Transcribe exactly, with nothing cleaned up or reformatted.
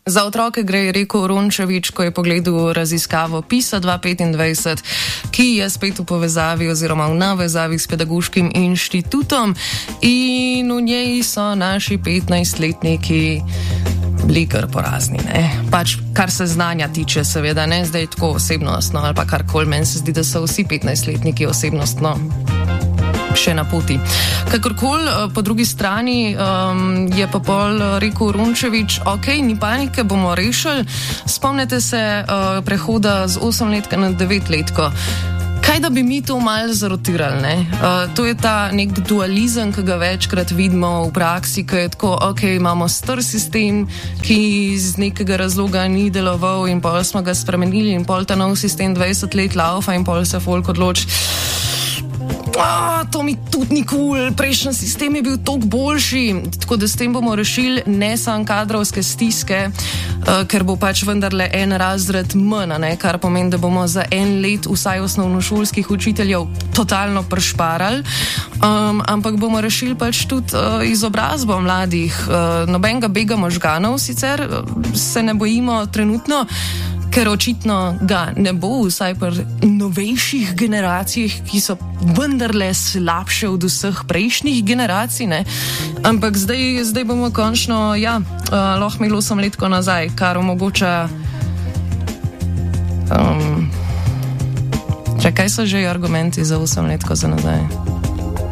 Za otroke gre, je rekel Rončević, ko je pogledal raziskavo PISA dva tisoč petindvajset, ki je spet v povezavi oziroma v navezavi s pedagoškim inštitutom in v njej so naši petnajstletniki bili kar porazni, ne. Pač, kar se znanja tiče, seveda, ne zdaj tako osebnostno ali pa karkoli, meni se zdi, da so vsi petnajstletniki osebnostno še na poti. Kakorkoli, po drugi strani um, je pa pol rekel Rončević, ok, ni panike, bomo rešili. Spomnite se uh, prehoda z osemletka na devetletko. Kaj da bi mi to malo zarotirali, ne? Uh, to je ta nek dualizem, ki ga večkrat vidimo v praksi, ki je tako, ok, imamo star sistem, ki iz nekega razloga ni deloval in pol smo ga spremenili in pol ta nov sistem dvajset let laufa in pol se folk odloči, Oh, to mi tudi ni kul, cool. Prejšnji sistem je bil toliko boljši, tako da s tem bomo rešili ne samo kadrovske stiske, uh, ker bo pač vendarle en razred manj, ne, kar pomeni, da bomo za en let vsaj osnovnošolskih učiteljev totalno prešparali, um, ampak bomo rešili pač tudi uh, izobrazbo mladih. Uh, nobenega bega možganov sicer uh, se ne bojimo trenutno, ker očitno ga ne bo, vsaj pri novejših generacijah, ki so vendarle slabše od vseh prejšnjih generacij, ne. Ampak zdaj, zdaj bomo končno, ja, uh, lahko imeli osemletko nazaj, kar omogoča... Um, Če kaj so že argumenti za osemletko za nazaj?